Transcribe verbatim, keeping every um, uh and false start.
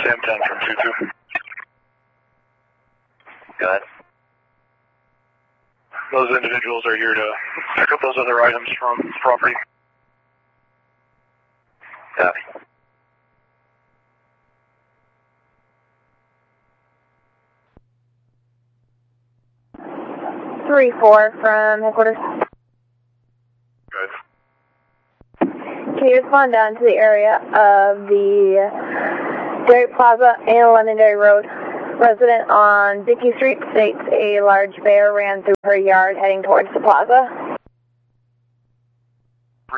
Sam ten from two two. Go ahead. Those individuals are here to pick up those other items from the property. Copy. three four from headquarters. Good. Can you respond down to the area of the Dairy Plaza and Londonderry Road? Resident on Dickey Street states a large bear ran through her yard heading towards the plaza.